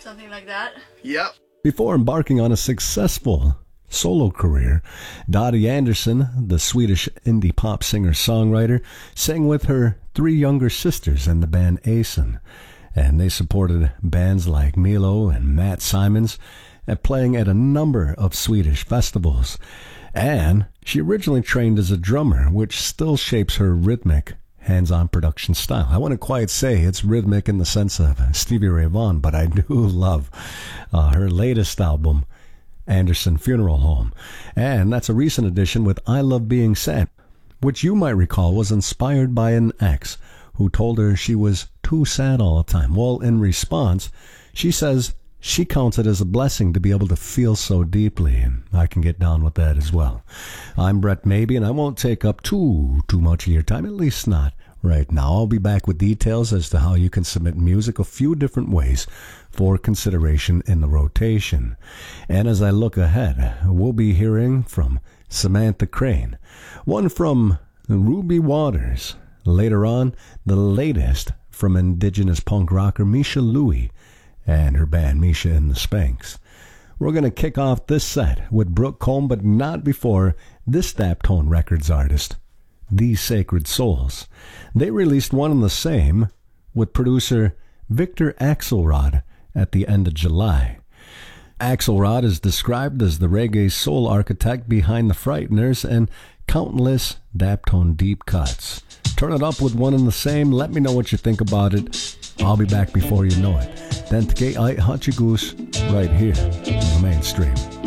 something like that. Yep. Before embarking on a successful solo career, Dottie Anderson, the Swedish indie pop singer-songwriter, sang with her 3 younger sisters in the band Asen, and they supported bands like Milo and Matt Simons, playing at a number of Swedish festivals. And she originally trained as a drummer, which still shapes her rhythmic, hands-on production style. I wouldn't quite say it's rhythmic in the sense of Stevie Ray Vaughan, but I do love her latest album, Anderson Funeral Home. And that's a recent addition with I Love Being Sad, which you might recall was inspired by an ex who told her she was too sad all the time. Well, in response, she says she counts it as a blessing to be able to feel so deeply, and I can get down with that as well. I'm Brett Maybe, and I won't take up too much of your time, at least not right now. I'll be back with details as to how you can submit music a few different ways for consideration in the rotation. And as I look ahead, we'll be hearing from Samantha Crane, one from Ruby Waters. Later on, the latest from Indigenous punk rocker Misha Louie and her band Misha and the Spanks. We're going to kick off this set with Brooke Combe, but not before this Daptone Records artist, These Sacred Souls. They released one and the same with producer Victor Axelrod at the end of July. Axelrod is described as the reggae soul architect behind the Frighteners and countless Daptone deep cuts. Turn it up with one and the same. Let me know what you think about it. I'll be back before you know it. Then Tke Ai Hachigus right here in the mainstream.